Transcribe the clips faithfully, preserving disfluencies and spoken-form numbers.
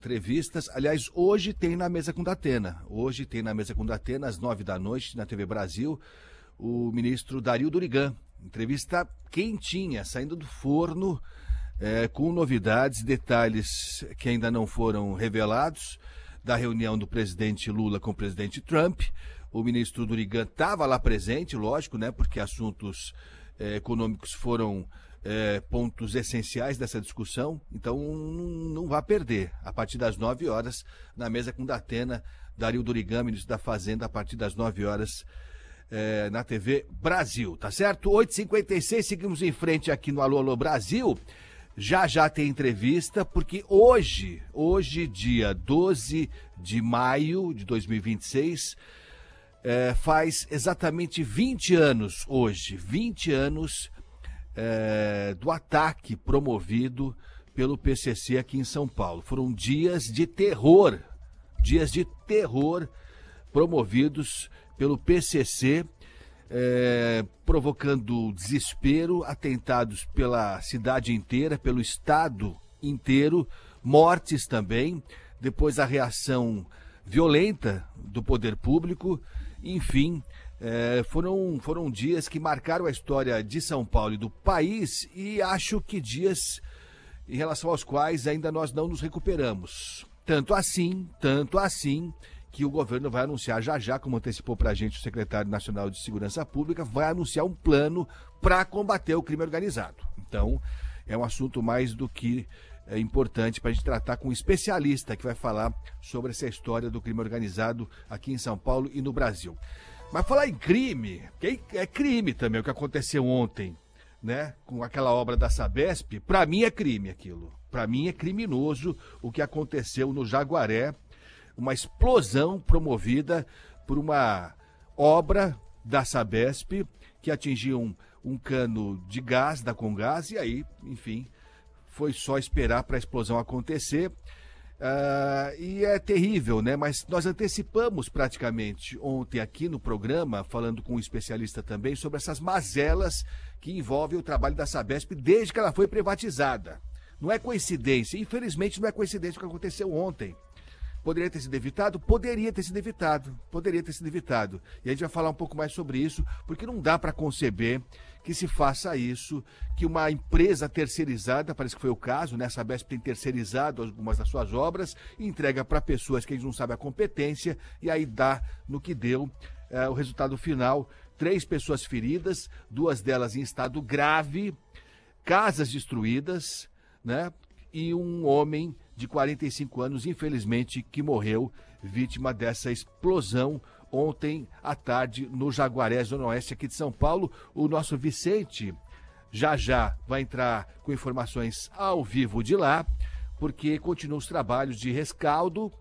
Entrevistas, aliás, hoje tem na Mesa com Datena. Hoje tem na Mesa com Datena, às nove da noite, na T V Brasil, o ministro Dario Durigan. Entrevista quentinha, saindo do forno, é, com novidades, detalhes que ainda não foram revelados, da reunião do presidente Lula com o presidente Trump. O ministro Durigan estava lá presente, lógico, né, porque assuntos é, econômicos foram é, pontos essenciais dessa discussão, então não vá perder. A partir das nove horas, na Mesa com Datena, Dario Durigan, ministro da Fazenda, a partir das nove horas, é, na T V Brasil, tá certo? oito e cinquenta e seis, seguimos em frente aqui no Alô, Alô Brasil. Já já tem entrevista, porque hoje, hoje, dia doze de maio de dois mil e vinte e seis, é, faz exatamente vinte anos hoje, vinte anos é, do ataque promovido pelo P C C aqui em São Paulo. Foram dias de terror, dias de terror promovidos pelo P C C, É, provocando desespero, atentados pela cidade inteira, pelo estado inteiro, mortes também, depois a reação violenta do poder público, enfim, é, foram, foram dias que marcaram a história de São Paulo e do país, e acho que dias em relação aos quais ainda nós não nos recuperamos. Tanto assim, tanto assim, que o governo vai anunciar já já, como antecipou para a gente o secretário nacional de Segurança Pública, vai anunciar um plano para combater o crime organizado. Então, é um assunto mais do que é, importante para a gente tratar com um especialista que vai falar sobre essa história do crime organizado aqui em São Paulo e no Brasil. Mas falar em crime, que é crime também o que aconteceu ontem, né, com aquela obra da Sabesp, para mim é crime aquilo. Para mim é criminoso o que aconteceu no Jaguaré, uma explosão promovida por uma obra da Sabesp que atingiu um, um cano de gás da Comgás, e aí, enfim, foi só esperar para a explosão acontecer. Uh, e é terrível, né? Mas nós antecipamos praticamente ontem aqui no programa, falando com um especialista também, sobre essas mazelas que envolvem o trabalho da Sabesp desde que ela foi privatizada. Não é coincidência, infelizmente não é coincidência o que aconteceu ontem. Poderia ter sido evitado? Poderia ter sido evitado. Poderia ter sido evitado. E a gente vai falar um pouco mais sobre isso, porque não dá para conceber que se faça isso, que uma empresa terceirizada, parece que foi o caso, né? A Sabesp tem terceirizado algumas das suas obras, e entrega para pessoas que a gente não sabe a competência, e aí dá no que deu. É, o resultado final, três pessoas feridas, duas delas em estado grave, casas destruídas, né? E um homem de quarenta e cinco anos, infelizmente, que morreu vítima dessa explosão ontem à tarde no Jaguaré, Zona Oeste aqui de São Paulo. O nosso Vicente já já vai entrar com informações ao vivo de lá, porque continuam os trabalhos de rescaldo.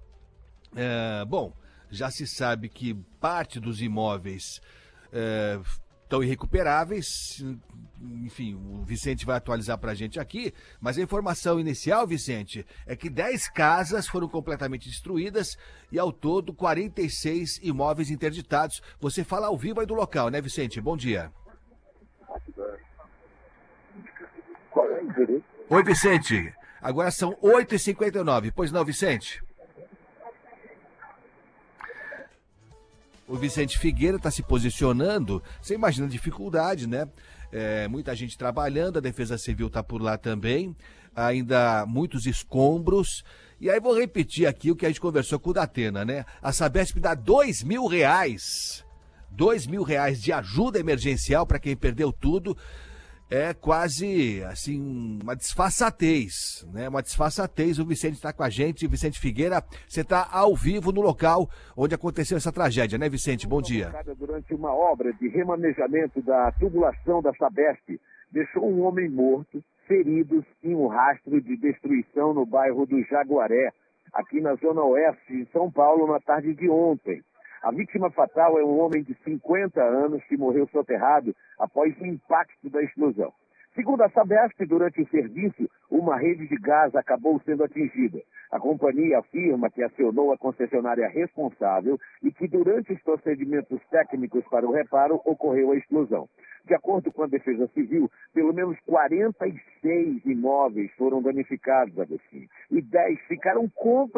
É, bom, já se sabe que parte dos imóveis é, estão irrecuperáveis. Enfim, o Vicente vai atualizar para a gente aqui, mas a informação inicial, Vicente, é que dez casas foram completamente destruídas e ao todo quarenta e seis imóveis interditados. Você fala ao vivo aí do local, né, Vicente? Bom dia. Oi, Vicente. Agora são oito e cinquenta e nove. Pois não, Vicente? O Vicente Figueira está se posicionando. Você imagina a dificuldade, né? É, muita gente trabalhando, a Defesa Civil está por lá também, ainda muitos escombros. E aí vou repetir aqui o que a gente conversou com o Datena, né? A Sabesp dá dois mil reais, dois mil reais de ajuda emergencial para quem perdeu tudo. É quase, assim, uma disfarçatez, né? Uma disfarçatez. O Vicente está com a gente. Vicente Figueira, você está ao vivo no local onde aconteceu essa tragédia, né, Vicente? Bom dia. Durante uma obra de remanejamento da tubulação da Sabesp, deixou um homem morto, feridos em um rastro de destruição no bairro do Jaguaré, aqui na Zona Oeste de São Paulo, na tarde de ontem. A vítima fatal é um homem de cinquenta anos que morreu soterrado após o impacto da explosão. Segundo a Sabesp, durante o serviço, uma rede de gás acabou sendo atingida. A companhia afirma que acionou a concessionária responsável e que durante os procedimentos técnicos para o reparo ocorreu a explosão. De acordo com a Defesa Civil, pelo menos quarenta e seis imóveis foram danificados, Agostinho, e dez ficaram completamente